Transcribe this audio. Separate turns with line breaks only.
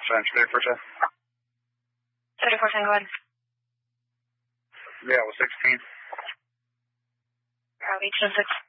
Change 3410.
3410, go ahead.
Yeah, it was 16.
Copy, 10-6.